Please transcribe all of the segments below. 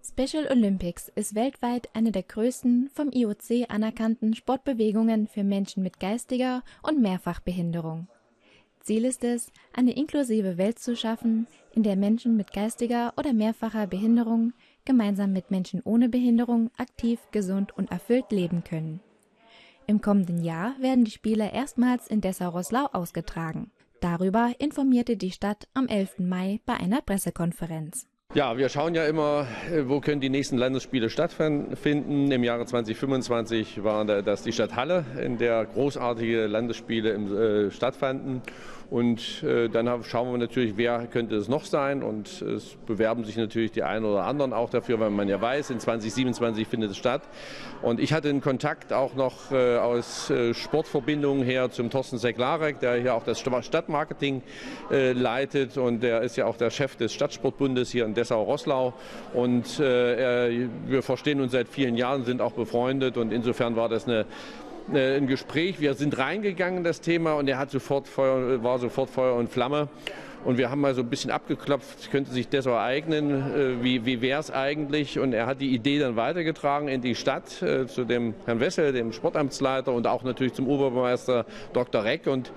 Special Olympics ist weltweit eine der größten vom IOC anerkannten Sportbewegungen für Menschen mit geistiger und Mehrfachbehinderung. Ziel ist es, eine inklusive Welt zu schaffen, in der Menschen mit geistiger oder mehrfacher Behinderung gemeinsam mit Menschen ohne Behinderung aktiv, gesund und erfüllt leben können. Im kommenden Jahr werden die Spiele erstmals in Dessau-Roßlau ausgetragen. Darüber informierte die Stadt am 11. Mai bei einer Pressekonferenz. Ja, wir schauen ja immer, wo können die nächsten Landesspiele stattfinden. Im Jahre 2025 war das die Stadt Halle, in der großartige Landesspiele stattfanden. Und dann schauen wir natürlich, wer könnte es noch sein. Und es bewerben sich natürlich die einen oder anderen auch dafür, weil man ja weiß, in 2027 findet es statt. Und ich hatte einen Kontakt auch noch aus Sportverbindungen her zum Thorsten Seklarek, der hier auch das Stadtmarketing leitet. Und der ist ja auch der Chef des Stadtsportbundes hier in Dessau-Roßlau. Und wir verstehen uns seit vielen Jahren, sind auch befreundet. Und insofern war das ein Gespräch. Wir sind reingegangen in das Thema und er war sofort Feuer und Flamme. Und wir haben mal so ein bisschen abgeklopft, könnte sich Dessau eignen, wie wäre es eigentlich? Und er hat die Idee dann weitergetragen in die Stadt, zu dem Herrn Wessel, dem Sportamtsleiter und auch natürlich zum Oberbürgermeister Dr. Reck. Und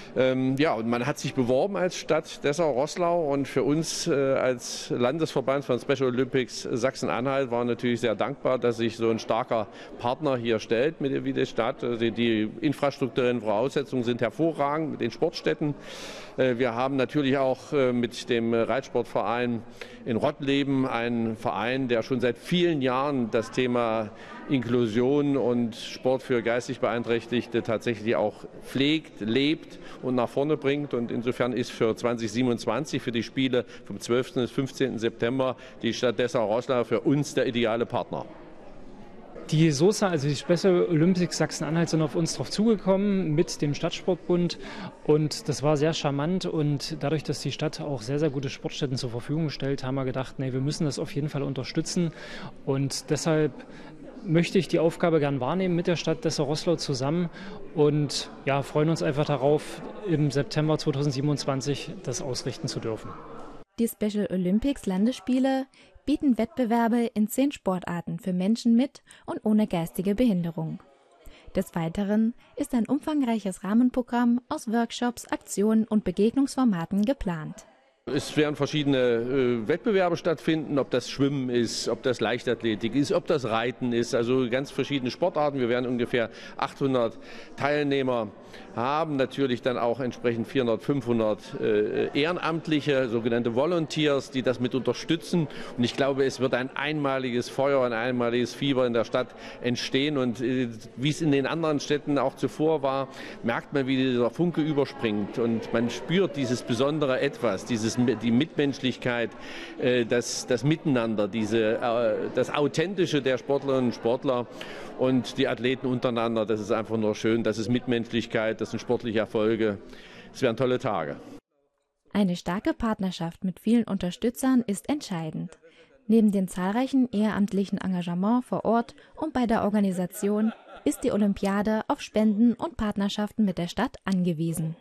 und man hat sich beworben als Stadt Dessau-Roßlau und für uns als Landesverband von Special Olympics Sachsen-Anhalt war natürlich sehr dankbar, dass sich so ein starker Partner hier stellt wie die Stadt. Die infrastrukturellen Voraussetzungen sind hervorragend mit den Sportstätten. Wir haben natürlich auch mit dem Reitsportverein in Rottleben einen Verein, der schon seit vielen Jahren das Thema Inklusion und Sport für geistig Beeinträchtigte tatsächlich auch pflegt, lebt und nach vorne bringt. Und insofern ist für 2027, für die Spiele vom 12. bis 15. September, die Stadt Dessau-Roßlau für uns der ideale Partner. Die SOSA, also die Special Olympics Sachsen-Anhalt, sind auf uns drauf zugekommen mit dem Stadtsportbund und das war sehr charmant und dadurch, dass die Stadt auch sehr, sehr gute Sportstätten zur Verfügung stellt, haben wir gedacht, nee, wir müssen das auf jeden Fall unterstützen und deshalb möchte ich die Aufgabe gern wahrnehmen mit der Stadt Dessau-Roßlau zusammen und ja, freuen uns einfach darauf, im September 2027 das ausrichten zu dürfen. Die Special Olympics Landesspiele bieten Wettbewerbe in 10 Sportarten für Menschen mit und ohne geistige Behinderung. Des Weiteren ist ein umfangreiches Rahmenprogramm aus Workshops, Aktionen und Begegnungsformaten geplant. Es werden verschiedene Wettbewerbe stattfinden, ob das Schwimmen ist, ob das Leichtathletik ist, ob das Reiten ist, also ganz verschiedene Sportarten. Wir werden ungefähr 800 Teilnehmer haben, natürlich dann auch entsprechend 400, 500 Ehrenamtliche, sogenannte Volunteers, die das mit unterstützen. Und ich glaube, es wird ein einmaliges Feuer, ein einmaliges Fieber in der Stadt entstehen. Und wie es in den anderen Städten auch zuvor war, merkt man, wie dieser Funke überspringt. Und man spürt dieses besondere Etwas, die Mitmenschlichkeit, das Miteinander, das Authentische der Sportlerinnen und Sportler und die Athleten untereinander. Das ist einfach nur schön, das ist Mitmenschlichkeit, das sind sportliche Erfolge. Es werden tolle Tage. Eine starke Partnerschaft mit vielen Unterstützern ist entscheidend. Neben dem zahlreichen ehrenamtlichen Engagement vor Ort und bei der Organisation ist die Olympiade auf Spenden und Partnerschaften mit der Stadt angewiesen.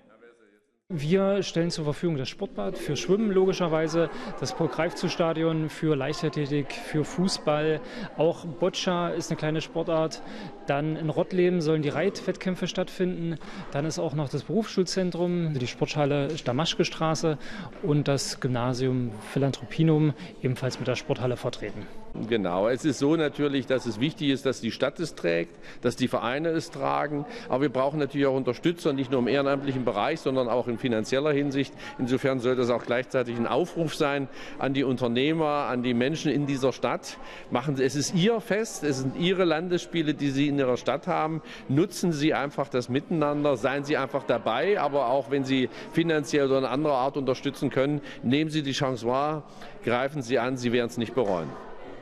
Wir stellen zur Verfügung das Sportbad für Schwimmen logischerweise, das Paul-Greifzu-Stadion für Leichtathletik, für Fußball, auch Boccia ist eine kleine Sportart. Dann in Rottleben sollen die Reitwettkämpfe stattfinden. Dann ist auch noch das Berufsschulzentrum, die Sporthalle Damaschke-Straße und das Gymnasium Philanthropinum ebenfalls mit der Sporthalle vertreten. Genau, es ist so natürlich, dass es wichtig ist, dass die Stadt es trägt, dass die Vereine es tragen. Aber wir brauchen natürlich auch Unterstützer, nicht nur im ehrenamtlichen Bereich, sondern auch in finanzieller Hinsicht. Insofern soll das auch gleichzeitig ein Aufruf sein an die Unternehmer, an die Menschen in dieser Stadt. Es ist Ihr Fest, es sind Ihre Landesspiele, die Sie in Ihrer Stadt haben. Nutzen Sie einfach das Miteinander, seien Sie einfach dabei, aber auch wenn Sie finanziell oder in anderer Art unterstützen können, nehmen Sie die Chance wahr, greifen Sie an, Sie werden es nicht bereuen.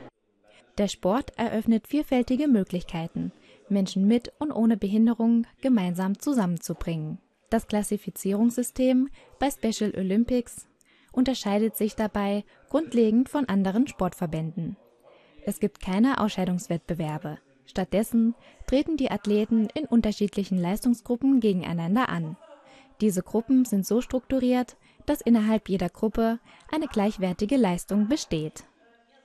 Der Sport eröffnet vielfältige Möglichkeiten, Menschen mit und ohne Behinderung gemeinsam zusammenzubringen. Das Klassifizierungssystem bei Special Olympics unterscheidet sich dabei grundlegend von anderen Sportverbänden. Es gibt keine Ausscheidungswettbewerbe. Stattdessen treten die Athleten in unterschiedlichen Leistungsgruppen gegeneinander an. Diese Gruppen sind so strukturiert, dass innerhalb jeder Gruppe eine gleichwertige Leistung besteht.